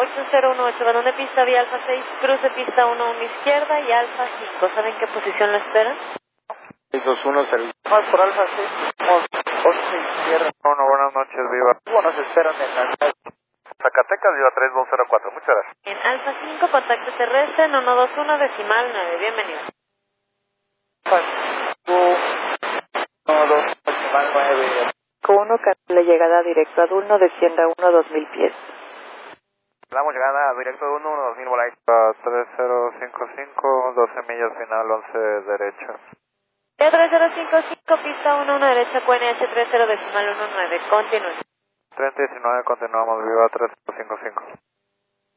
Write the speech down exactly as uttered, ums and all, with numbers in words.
ocho cero uno ocho, balón de pista vía Alfa seis, cruce pista uno uno izquierda y Alfa cinco. ¿Saben qué posición lo esperan? seis dos uno, servicio. Vamos por Alfa seis, ocho izquierda. Bueno, buenas noches, Viva. Bueno, nos esperan en la Zacatecas, Viva tres dos cero cuatro, muchas gracias. En Alfa cinco, contacto terrestre en uno dos uno, decimal nueve, bienvenido. uno dos, decimal nueve. Con uno, la llegada directo a Dulno, descienda uno dos mil pies. Damos llegada directo de uno, uno dos mil volante. tres cero cinco cinco, doce millas final, once derecha. tres cero cinco cinco, pista uno uno derecha, Q N H treinta decimal uno nueve, continúe. treinta diecinueve, continuamos, Viva tres cero cinco cinco.